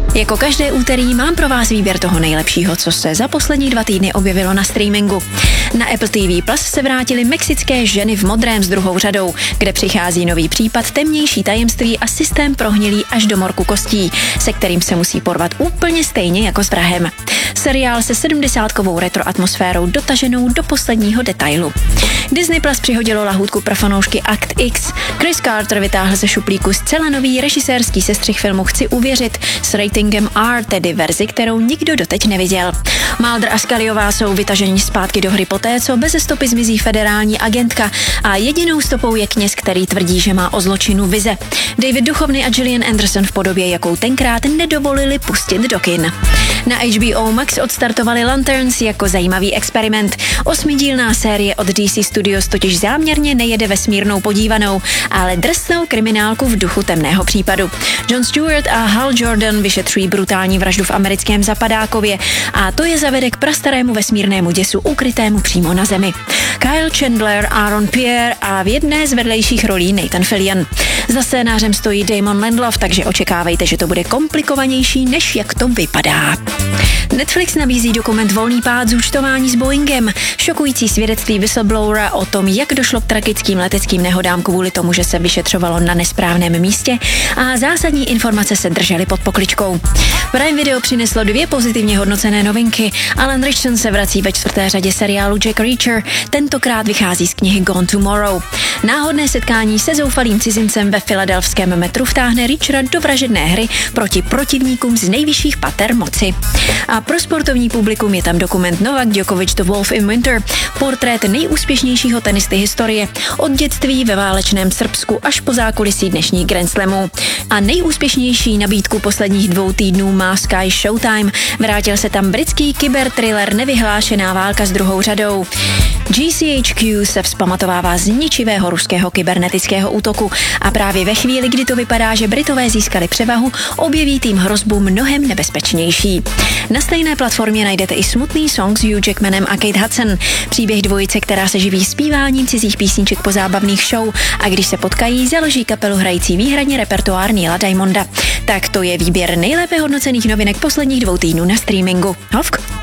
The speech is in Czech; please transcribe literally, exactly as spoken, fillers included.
Jako každé úterý mám pro vás výběr toho nejlepšího, co se za poslední dva týdny objevilo na streamingu. Na Apple T V Plus se vrátily Mexické ženy v modrém s druhou řadou, kde přichází nový případ, temnější tajemství a systém prohnilý až do morku kostí, se kterým se musí porvat úplně stejně jako s vrahem. Seriál se sedmdesátkovou retro atmosférou dotaženou do posledního detailu. Disney Plus přihodilo lahůdku pro fanoušky Akt X. Chris Carter vytáhl ze šuplíku zcela nový režisérský sestřih filmu Chci uvěřit s ratingem R, tedy verzi, kterou nikdo doteď neviděl. Mulder a Scullyová jsou vytaženi zpátky do hry poté, co beze stopy zmizí federální agentka a jedinou stopou je kněz, který tvrdí, že má o zločinu vize. David Duchovny a Gillian Anderson v podobě, jakou tenkrát nedovolili pustit do kin. Na H B O Max odstartovali Lanterns jako zajímavý experiment. Osmidílná série od D C Studios totiž záměrně nejede vesmírnou podívanou, ale drsnou kriminálku v duchu temného případu. Jon Stewart a Hal Jordan vyšetřují brutální vraždu v americkém Zapadákově a to je zavede k prastarému vesmírnému děsu ukrytému přímo na Zemi. Kyle Chandler, Aaron Pierre a v jedné z vedlejších rolí Nathan Fillion. Za scénářem stojí Damon Lindelof, takže očekávejte, že to bude komplikovanější, než jak to vypadá. Netflix nabízí dokument Volný pád zúčtování s Boeingem. Šokující svědectví whistleblowera o tom, jak došlo k tragickým leteckým nehodám kvůli tomu, že se vyšetřovalo na nesprávném místě a zásadní informace se držely pod pokličkou. Prime Video přineslo dvě pozitivně hodnocené novinky. Alan Ritchson se vrací ve čtvrté řadě seriálu Jack Reacher, tentokrát vychází z knihy Gone Tomorrow. Náhodné setkání se zoufalým cizincem ve filadelfském metru vtáhne Reachera do vražedné hry proti protivníkům z nejvyšších pater moci. A pro sportovní publikum je tam dokument Novak Djokovic The Wolf in Winter, portrét nejúspěšnějšího tenisty historie, od dětství ve válečném Srbsku až po zákulisí dnešních Grand Slamů. A nejúspěšnější nabídku posledních dvou týdnů má Sky Showtime. Vrátil se tam britský kyberthriller Nevyhlášená válka s druhou řadou. G C H Q se vzpamatovává z ničivého ruského kybernetického útoku a právě ve chvíli, kdy to vypadá, že Britové získali převahu, objeví tým hrozbu mnohem nebezpečnější. Na stejné platformě najdete i smutný song s Hugh Jackmanem a Kate Hudson. Příběh dvojice, která se živí zpíváním cizích písniček po zábavných show a když se potkají, založí kapelu hrající výhradně repertoár Neila Diamonda. Tak to je výběr nejlépe hodnocených novinek posledních dvou týdnů na streamingu. Hovk.